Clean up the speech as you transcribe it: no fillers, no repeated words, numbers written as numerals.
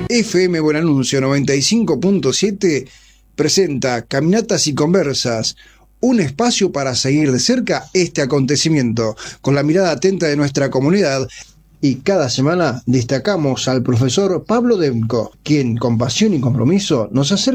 FM Buen Anuncio 95.7 presenta Caminatas y Conversas, un espacio para seguir de cerca este acontecimiento, con la mirada atenta de nuestra comunidad, y cada semana destacamos al profesor Pablo Demko, quien con pasión y compromiso nos acerca